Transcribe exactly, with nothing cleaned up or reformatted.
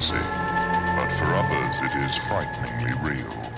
fantasy, but for others it is frighteningly real.